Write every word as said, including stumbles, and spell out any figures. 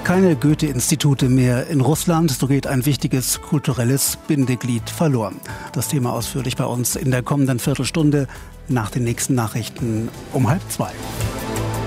Keine Goethe-Institute mehr in Russland, so geht ein wichtiges kulturelles Bindeglied verloren. Das Thema ausführlich bei uns in der kommenden Viertelstunde nach den nächsten Nachrichten um halb zwei.